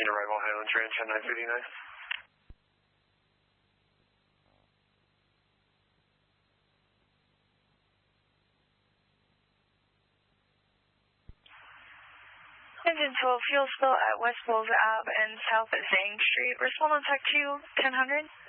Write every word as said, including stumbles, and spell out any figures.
arrival Highlands Ranch on nine fifty-nine. Engine twelve, fuel spill at West Bowles Ave and south at Zhang Street. Respond on Tech two, ten hundred.